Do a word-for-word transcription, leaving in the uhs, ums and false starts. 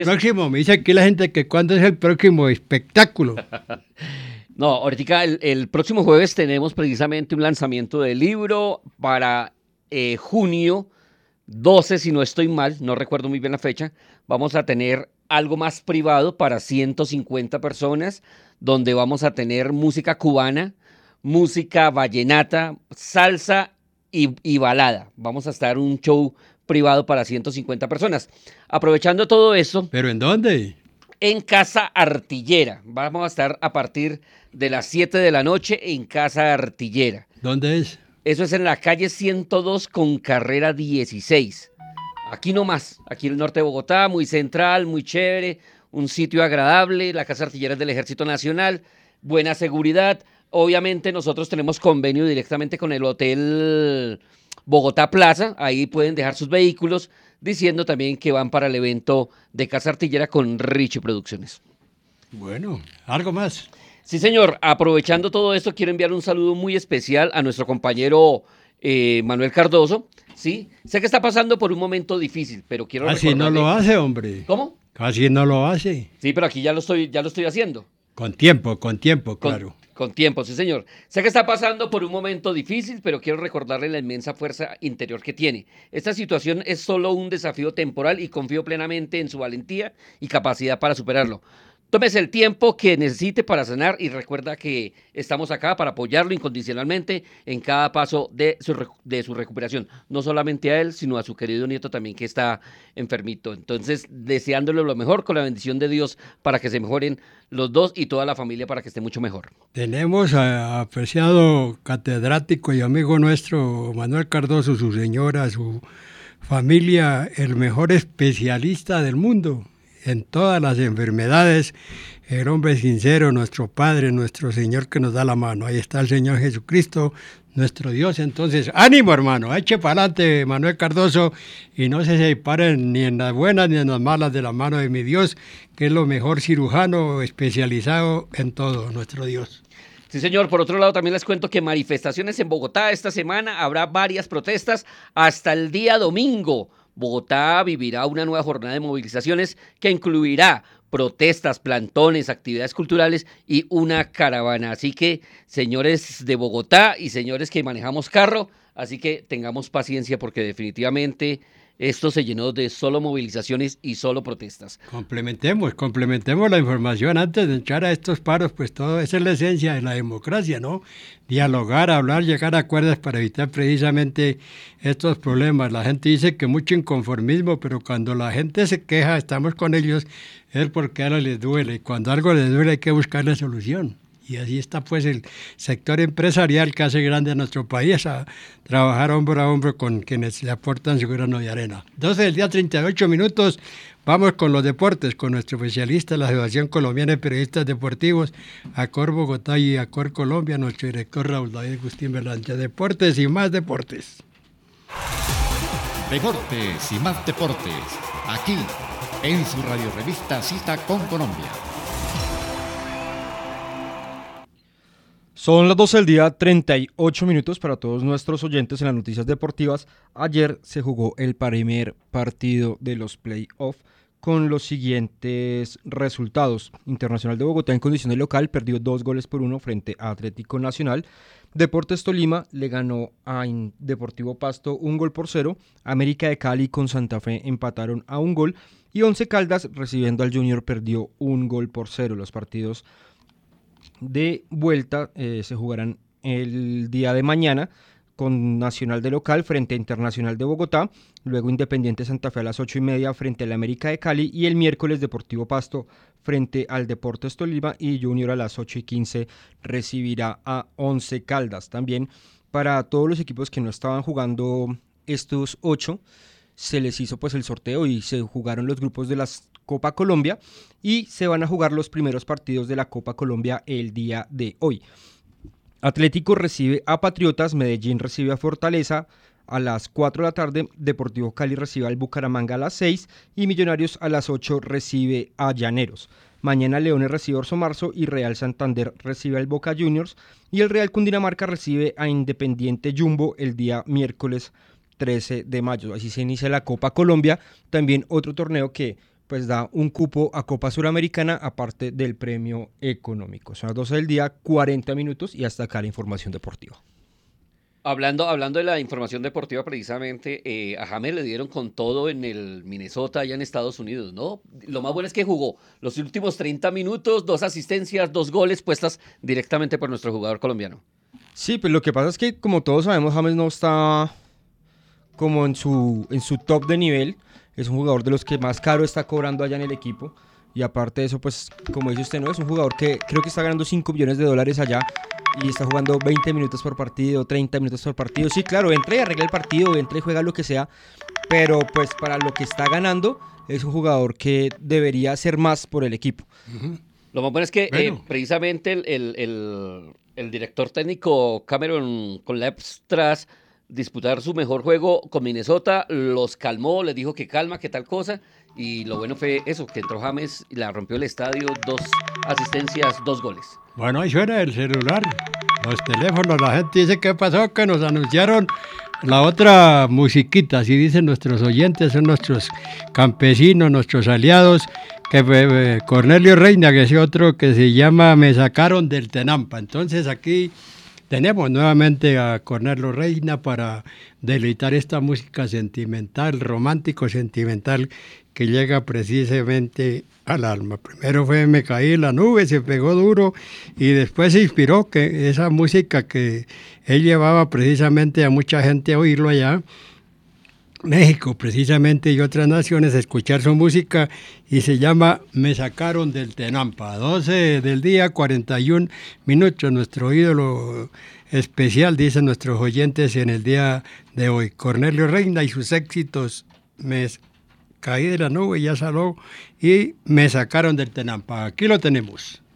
Próximo, me dice aquí la gente que cuándo es el próximo espectáculo. No, ahorita el, el próximo jueves tenemos precisamente un lanzamiento de libro para eh, junio doce, si no estoy mal, no recuerdo muy bien la fecha. Vamos a tener algo más privado para ciento cincuenta personas, donde vamos a tener música cubana, música vallenata, salsa y, y balada. Vamos a estar un show privado para ciento cincuenta personas. Aprovechando todo eso, ¿Pero en dónde? en Casa Artillera. Vamos a estar a partir de las siete de la noche en Casa Artillera. ¿Dónde es? Eso es en la calle ciento dos con carrera dieciséis. Aquí nomás, aquí en el norte de Bogotá, muy central, muy chévere, un sitio agradable, la Casa Artillera es del Ejército Nacional, buena seguridad. Obviamente nosotros tenemos convenio directamente con el Hotel Bogotá Plaza, ahí pueden dejar sus vehículos, diciendo también que van para el evento de Casa Artillera con Richie Producciones. Bueno, algo más. Sí, señor, aprovechando todo esto, quiero enviar un saludo muy especial a nuestro compañero eh, Manuel Cardoso, ¿sí? Sé que está pasando por un momento difícil, pero quiero Casi recordarle... no lo hace, hombre. ¿Cómo? Casi no lo hace. Sí, pero aquí ya lo estoy, ya lo estoy haciendo. Con tiempo, con tiempo, Con, claro. con tiempo, sí, señor. Sé que está pasando por un momento difícil, pero quiero recordarle la inmensa fuerza interior que tiene. Esta situación es solo un desafío temporal y confío plenamente en su valentía y capacidad para superarlo. Tómese el tiempo que necesite para sanar y recuerda que estamos acá para apoyarlo incondicionalmente en cada paso de su, de su recuperación. No solamente a él, sino a su querido nieto también que está enfermito. Entonces, deseándole lo mejor con la bendición de Dios para que se mejoren los dos y toda la familia para que esté mucho mejor. Tenemos a apreciado catedrático y amigo nuestro, Manuel Cardoso, su señora, su familia, el mejor especialista del mundo en todas las enfermedades, el hombre sincero, nuestro Padre, nuestro Señor que nos da la mano. Ahí está el Señor Jesucristo, nuestro Dios. Entonces, ánimo, hermano, eche para adelante, Manuel Cardoso, y no se separen ni en las buenas ni en las malas de la mano de mi Dios, que es lo mejor cirujano especializado en todo, nuestro Dios. Sí, señor. Por otro lado, también les cuento que manifestaciones en Bogotá esta semana. Habrá varias protestas hasta el día domingo. Bogotá vivirá una nueva jornada de movilizaciones que incluirá protestas, plantones, actividades culturales y una caravana. Así que, señores de Bogotá y señores que manejamos carro, así que tengamos paciencia porque definitivamente esto se llenó de solo movilizaciones y solo protestas. Complementemos, complementemos la información antes de entrar a estos paros, pues todo esa es la esencia de la democracia, ¿no? Dialogar, hablar, llegar a acuerdos para evitar precisamente estos problemas. La gente dice que mucho inconformismo, pero cuando la gente se queja, estamos con ellos, es porque algo les duele. Y cuando algo les duele hay que buscar la solución. Y así está pues el sector empresarial que hace grande a nuestro país a trabajar hombro a hombro con quienes le aportan su grano de arena. doce del día, treinta y ocho minutos, vamos con los deportes, con nuestro especialista de la Asociación Colombiana de Periodistas Deportivos, Acor Bogotá y Acor Colombia, nuestro director Raúl David Agustín Berlancha. Deportes y más deportes. Deportes y más deportes, aquí en su radio revista Cita con Colombia. Son las doce del día, treinta y ocho minutos para todos nuestros oyentes en las noticias deportivas. Ayer se jugó el primer partido de los play-off con los siguientes resultados. Internacional de Bogotá en condición de local perdió dos goles por uno frente a Atlético Nacional. Deportes Tolima le ganó a Deportivo Pasto un gol por cero. América de Cali con Santa Fe empataron a un gol. Y Once Caldas recibiendo al Junior perdió un gol por cero. Los partidos de vuelta eh, se jugarán el día de mañana con Nacional de local frente a Internacional de Bogotá, luego Independiente Santa Fe a las ocho y media frente al América de Cali y el miércoles Deportivo Pasto frente al Deportes Tolima y Junior a las ocho y quince recibirá a Once Caldas. También para todos los equipos que no estaban jugando estos ocho se les hizo pues el sorteo y se jugaron los grupos de las Copa Colombia y se van a jugar los primeros partidos de la Copa Colombia el día de hoy. Atlético recibe a Patriotas, Medellín recibe a Fortaleza a las cuatro de la tarde, Deportivo Cali recibe al Bucaramanga a las seis y Millonarios a las ocho recibe a Llaneros. Mañana Leones recibe a Orso Marzo y Real Santander recibe al Boca Juniors y el Real Cundinamarca recibe a Independiente Jumbo el día miércoles trece de mayo. Así se inicia la Copa Colombia, también otro torneo que pues da un cupo a Copa Suramericana aparte del premio económico. Son las doce del día, cuarenta minutos y hasta acá la información deportiva. Hablando, hablando de la información deportiva, precisamente, eh, a James le dieron con todo en el Minnesota, allá en Estados Unidos, ¿no? Lo más bueno es que jugó los últimos treinta minutos, dos asistencias, dos goles puestas directamente por nuestro jugador colombiano. Sí, pues lo que pasa es que, como todos sabemos, James no está como en su, en su top de nivel. Es un jugador de los que más caro está cobrando allá en el equipo. Y aparte de eso, pues, como dice usted, ¿no? Es un jugador que creo que está ganando cinco millones de dólares allá y está jugando veinte minutos por partido, treinta minutos por partido. Sí, claro, entra y arregla el partido, entra y juega lo que sea, pero pues para lo que está ganando es un jugador que debería hacer más por el equipo. Uh-huh. Lo más bueno es que bueno. eh, precisamente el, el, el, el director técnico Cameron Colapstras disputar su mejor juego con Minnesota, los calmó, les dijo que calma, que tal cosa, y lo bueno fue eso, que entró James y la rompió el estadio, dos asistencias, dos goles. Bueno, ahí suena el celular, los teléfonos, la gente dice qué pasó, que nos anunciaron la otra musiquita, así dicen nuestros oyentes, son nuestros campesinos, nuestros aliados, que eh, Cornelio Reina, que es otro que se llama Me Sacaron del Tenampa. Entonces aquí tenemos nuevamente a Cornelio Reina para deleitar esta música sentimental, romántico sentimental, que llega precisamente al alma. Primero fue Me caí en la nube, se pegó duro, y después se inspiró que esa música que él llevaba precisamente a mucha gente a oírlo allá, México precisamente, y otras naciones, a escuchar su música, y se llama Me Sacaron del Tenampa. doce del día, cuarenta y un minutos, nuestro ídolo especial, dicen nuestros oyentes en el día de hoy. Cornelio Reina y sus éxitos, Me caí de la nube, ya salió, y Me Sacaron del Tenampa. Aquí lo tenemos.